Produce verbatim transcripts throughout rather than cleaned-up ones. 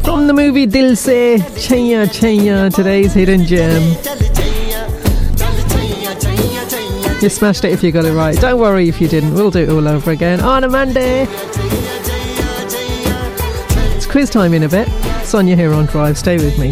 From the movie Dil Se, Chaiya Chaiya, today's hidden gem. You smashed it if you got it right. Don't worry if you didn't. We'll do it all over again on a Monday. It's quiz time in a bit. Sonia here on Drive. Stay with me.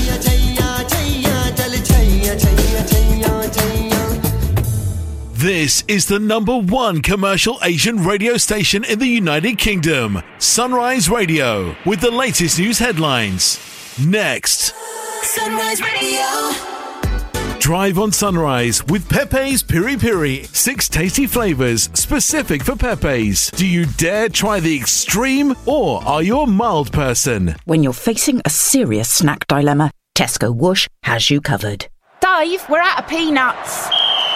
This is the number one commercial Asian radio station in the United Kingdom. Sunrise Radio, with the latest news headlines. Next. Sunrise Radio. Drive on Sunrise with Pepe's Piri Piri. Six tasty flavours specific for Pepe's. Do you dare try the extreme, or are you a mild person? When you're facing a serious snack dilemma, Tesco Whoosh has you covered. Dave, we're out of peanuts.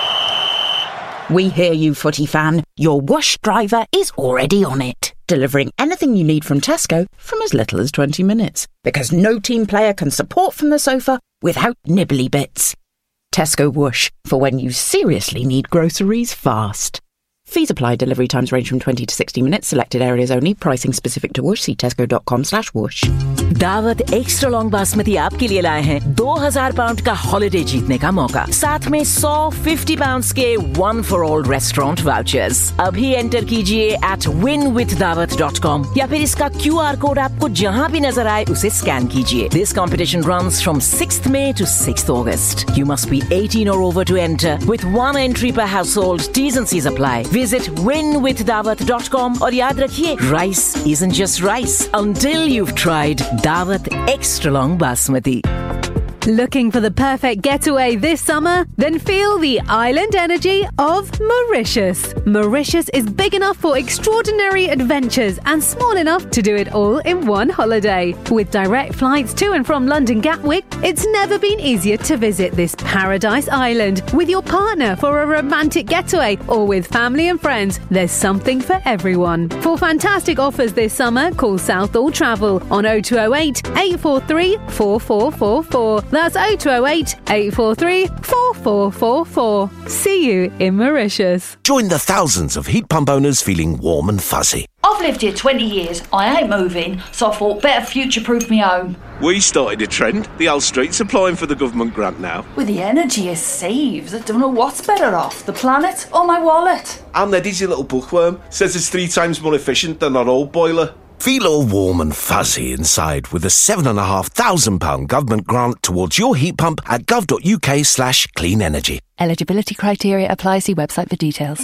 We hear you, footy fan. Your Whoosh driver is already on it, delivering anything you need from Tesco from as little as twenty minutes. Because no team player can support from the sofa without nibbly bits. Tesco Whoosh, for when you seriously need groceries fast. Fees apply. Delivery times range from twenty to sixty minutes. Selected areas only. Pricing specific to Whoosh. See tesco.com slash whoosh. दावत extra long basmati आपके लिए लाए हैं दो हज़ार pound का holiday जीतने का मौका, साथ में सौ फिफ्टी पाउंड्स के one for all restaurant vouchers. अभी एंटर कीजिए at win with dawat dot com या फिर इसका क्यू आर कोड आपको जहां भी नजर आए उसे स्कैन कीजिए। This competition runs from sixth May to sixth August. You must be eighteen or over to enter, with one entry per household. T's and C's apply. Visit win with dawat dot com और याद रखिए, rice isn't just rice until you've tried Dawat Extra Long Basmati. Looking for the perfect getaway this summer? Then feel the island energy of Mauritius. Mauritius is big enough for extraordinary adventures and small enough to do it all in one holiday. With direct flights to and from London Gatwick, it's never been easier to visit this paradise island with your partner for a romantic getaway or with family and friends. There's something for everyone. For fantastic offers this summer, call Southall Travel on oh two oh eight, eight four three, four four four four. That's oh two oh eight, eight four three, four four four four. See you in Mauritius. Join the thousands of heat pump owners feeling warm and fuzzy. I've lived here twenty years. I ain't moving, so I thought better future-proof me home. We started a trend. The Hull Street's applying for the government grant now. With the energy it saves, I don't know what's better off, the planet or my wallet. And Eddie's your little bookworm. Says it's three times more efficient than our old boiler. Feel all warm and fuzzy inside with a seven and a half thousand pound government grant towards your heat pump at gov.uk slash clean energy. Eligibility criteria apply. See website for details.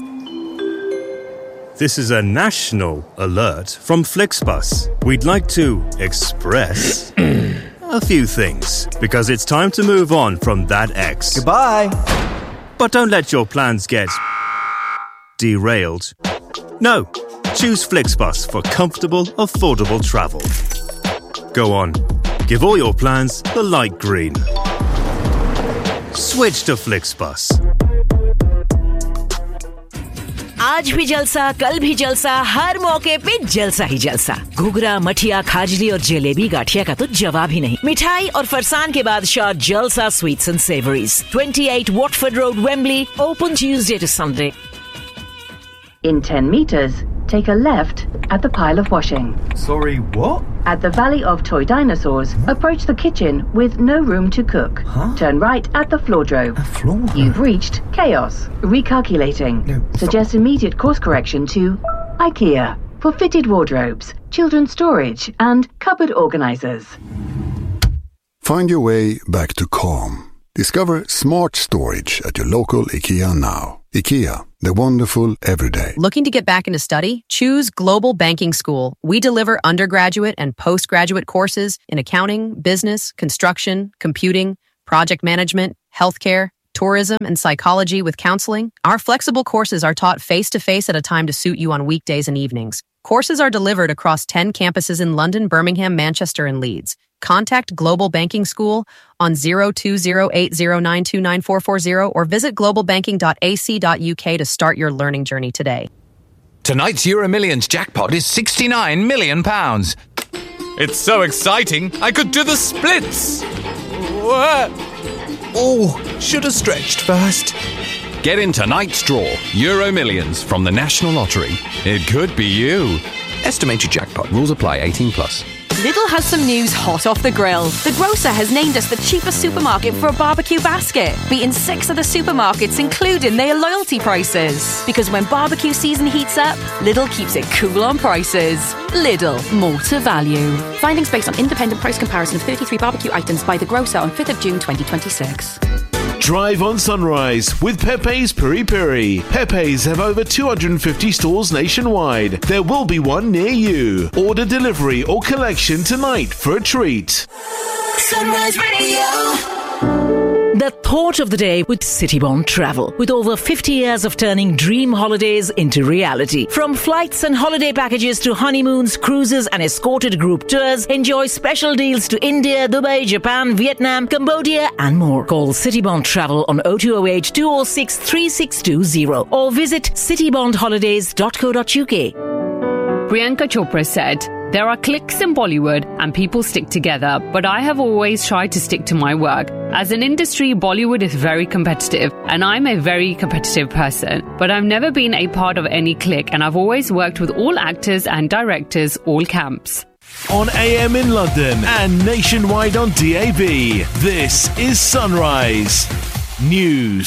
This is a national alert from Flixbus. We'd like to express a few things because it's time to move on from that ex. Goodbye. But don't let your plans get derailed. No. Choose Flixbus for comfortable, affordable travel. Go on. Give all your plans the light green. Switch to Flixbus. आज भी जलसा, कल भी जलसा, हर मौके पे जलसा ही जलसा। घुघरा, मठिया, खाजली और जलेबी गाठिया का तो जवाब ही नहीं। मिठाई और फरसान के बादशाह जलसा sweets and savouries, twenty-eight Watford Road, Wembley, open Tuesday to Sunday. In ten metres, take a left at the pile of washing. Sorry, what? At the Valley of Toy Dinosaurs, approach the kitchen with no room to cook. Huh? Turn right at the floordrome. A floor? You've reached Chaos. Recalculating. No, Suggest immediate course correction to IKEA for fitted wardrobes, children's storage and cupboard organisers. Find your way back to calm. Discover smart storage at your local IKEA now. IKEA, the wonderful everyday. Looking to get back into study? Choose Global Banking School. We deliver undergraduate and postgraduate courses in accounting, business, construction, computing, project management, healthcare, tourism, and psychology with counseling. Our flexible courses are taught face-to-face at a time to suit you on weekdays and evenings. Courses are delivered across ten campuses in London, Birmingham, Manchester, and Leeds. Contact Global Banking School on zero two zero eight zero nine two nine four four zero or visit global banking dot a c dot u k to start your learning journey today. Tonight's Euro Millions jackpot is sixty-nine million pounds. It's so exciting, I could do the splits. What? Oh, should have stretched first. Get in tonight's draw, Euro Millions from the National Lottery. It could be you. Estimated jackpot. Rules apply. eighteen plus. Lidl has some news hot off the grill. The grocer has named us the cheapest supermarket for a barbecue basket, beating six other supermarkets, including their loyalty prices. Because when barbecue season heats up, Lidl keeps it cool on prices. Lidl, more to value. Findings based on independent price comparison of thirty-three barbecue items by the grocer on fifth of June twenty twenty-six. Drive on Sunrise with Pepe's Piri Piri. Pepe's have over two hundred fifty stores nationwide. There will be one near you. Order delivery or collection tonight for a treat. Sunrise Radio. The thought of the day with Citybond Travel. With over fifty years of turning dream holidays into reality. From flights and holiday packages to honeymoons, cruises and escorted group tours, enjoy special deals to India, Dubai, Japan, Vietnam, Cambodia and more. Call Citybond Travel on oh two oh eight, two oh six, three six two oh or visit citybond holidays dot co dot uk. Priyanka Chopra said, "There are cliques in Bollywood and people stick together, but I have always tried to stick to my work. As an industry, Bollywood is very competitive and I'm a very competitive person, but I've never been a part of any clique and I've always worked with all actors and directors, all camps." On A M in London and nationwide on D A B, this is Sunrise News.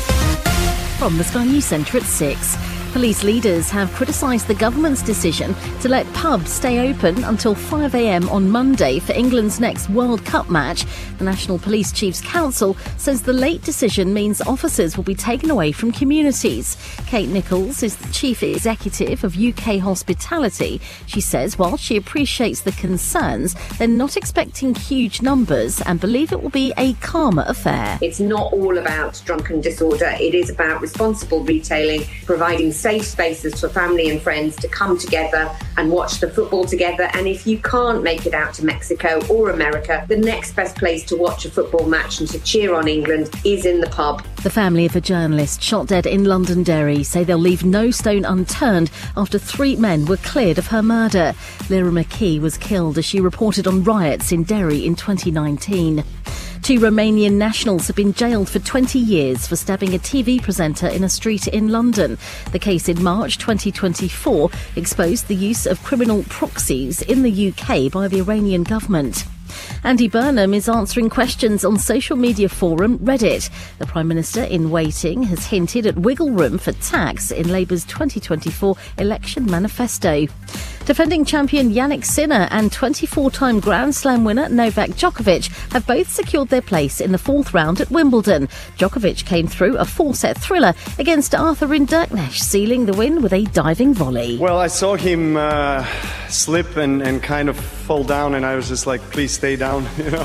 From the Sky News Centre at six. Police leaders have criticised the government's decision to let pubs stay open until five a.m. on Monday for England's next World Cup match. The National Police Chiefs Council says the late decision means officers will be taken away from communities. Kate Nichols is the Chief Executive of U K Hospitality. She says while she appreciates the concerns, they're not expecting huge numbers and believe it will be a calmer affair. It's not all about drunken disorder. It is about responsible retailing, providing safe spaces for family and friends to come together and watch the football together. And if you can't make it out to Mexico or America, the next best place to watch a football match and to cheer on England is in the pub. The family of a journalist shot dead in Londonderry say they'll leave no stone unturned after three men were cleared of her murder. Lyra McKee was killed as she reported on riots in Derry in twenty nineteen. Two Romanian nationals have been jailed for twenty years for stabbing a T V presenter in a street in London. The case in March twenty twenty-four exposed the use of criminal proxies in the U K by the Iranian government. Andy Burnham is answering questions on social media forum Reddit. The Prime Minister in waiting has hinted at wiggle room for tax in Labour's twenty twenty-four election manifesto. Defending champion Yannick Sinner and twenty-four-time Grand Slam winner Novak Djokovic have both secured their place in the fourth round at Wimbledon. Djokovic came through a four-set thriller against Arthur Rinderknecht, sealing the win with a diving volley. Well, I saw him uh, slip and, and kind of fall down, and I was just like, please stay down, you know,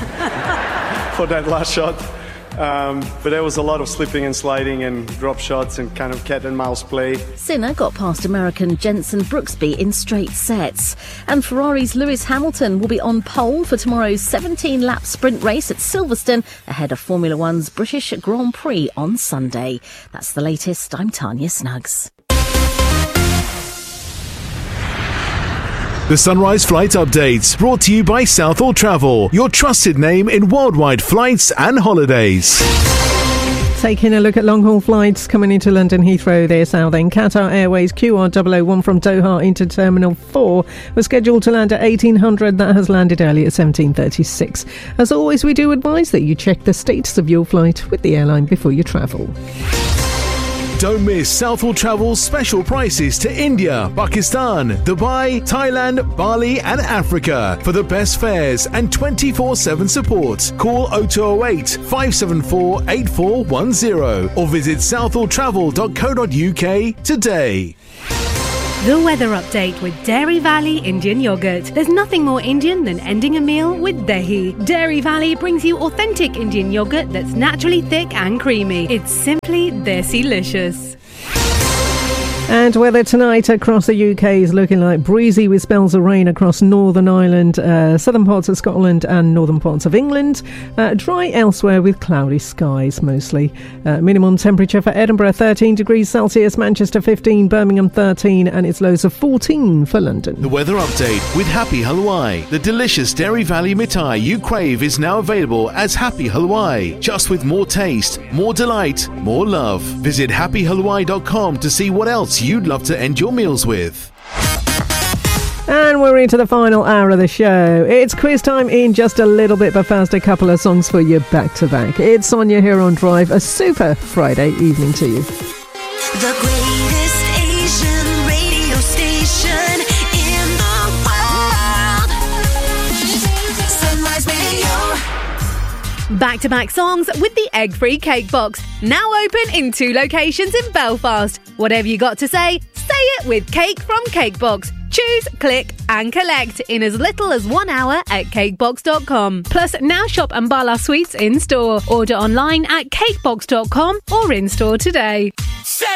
for that last shot. Um, but there was a lot of slipping and sliding and drop shots and kind of cat and mouse play. Sinner got past American Jenson Brooksby in straight sets. And Ferrari's Lewis Hamilton will be on pole for tomorrow's seventeen-lap sprint race at Silverstone ahead of Formula One's British Grand Prix on Sunday. That's the latest. I'm Tanya Snuggs. The Sunrise Flight Updates, brought to you by Southall Travel, your trusted name in worldwide flights and holidays. Taking a look at long-haul flights coming into London Heathrow there, Southend. Qatar Airways Q R double oh one from Doha into Terminal four was scheduled to land at eighteen hundred. That has landed early at seventeen thirty-six. As always, we do advise that you check the status of your flight with the airline before you travel. Don't miss Southall Travel's special prices to India, Pakistan, Dubai, Thailand, Bali and Africa. For the best fares and twenty-four seven support, call oh two oh eight, five seven four, eight four one oh or visit southall travel dot co dot uk today. The weather update with Dairy Valley Indian Yogurt. There's nothing more Indian than ending a meal with dahi. Dairy Valley brings you authentic Indian yogurt that's naturally thick and creamy. It's simply desi-licious. And weather tonight across the U K is looking like breezy with spells of rain across Northern Ireland, uh, southern parts of Scotland and northern parts of England. Uh, dry elsewhere with cloudy skies mostly. Uh, minimum temperature for Edinburgh thirteen degrees Celsius, Manchester fifteen, Birmingham thirteen and its lows of fourteen for London. The weather update with Happy Halwai. The delicious Dairy Valley mithai you crave is now available as Happy Halwai. Just with more taste, more delight, more love. Visit happy halwai dot com to see what else you'd love to end your meals with. And we're into the final hour of the show. It's quiz time in just a little bit, but first a couple of songs for you back to back. It's Sonia here on Drive. A super Friday evening to you. The greatest Asian radio station in the world. Sunrise Radio. Back-to-back songs with the egg-free cake box. Now open in two locations in Belfast. Whatever you got to say, say it with Cake from Cakebox. Choose, click and collect in as little as one hour at cakebox dot com. Plus, now shop Ambala Sweets in store. Order online at cakebox dot com or in store today. Set